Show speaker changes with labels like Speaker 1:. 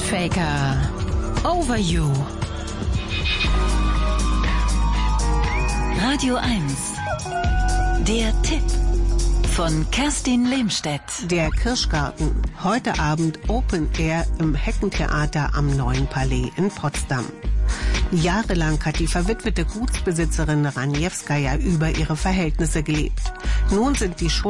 Speaker 1: Faker, Over You. Radio 1, der Tipp von Kerstin Lehmstedt.
Speaker 2: Der Kirschgarten. Heute Abend Open Air im Heckentheater am Neuen Palais in Potsdam. Jahrelang hat die verwitwete Gutsbesitzerin Raniewskaja über ihre Verhältnisse gelebt. Nun sind die